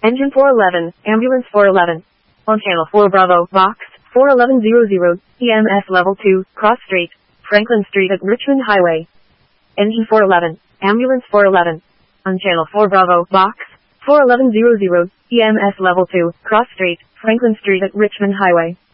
Engine 411, Ambulance 411. On Channel 4 Bravo, Box 41100, EMS Level 2, Cross Street, Franklin Street at Richmond Highway. Engine 411, Ambulance 411. On Channel 4 Bravo, Box 41100, EMS Level 2, Cross Street, Franklin Street at Richmond Highway.